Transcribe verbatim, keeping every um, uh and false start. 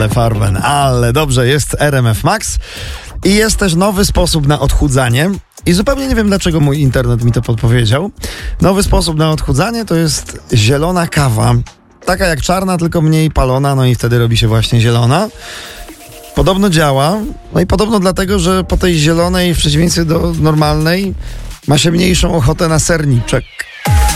ale farben, ale dobrze, jest R M F Max i jest też nowy sposób na odchudzanie i zupełnie nie wiem, dlaczego mój internet mi to podpowiedział. Nowy sposób na odchudzanie to jest zielona kawa, taka jak czarna, tylko mniej palona, no i wtedy robi się właśnie zielona. Podobno działa, no i podobno dlatego, że po tej zielonej, w przeciwieństwie do normalnej, ma się mniejszą ochotę na serniczek.